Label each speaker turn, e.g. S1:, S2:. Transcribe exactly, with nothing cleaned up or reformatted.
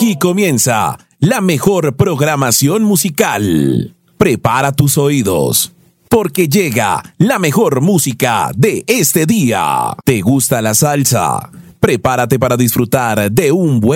S1: Aquí comienza la mejor programación musical. Prepara tus oídos, porque llega la mejor música de este día. ¿Te gusta la salsa? Prepárate para disfrutar de un buen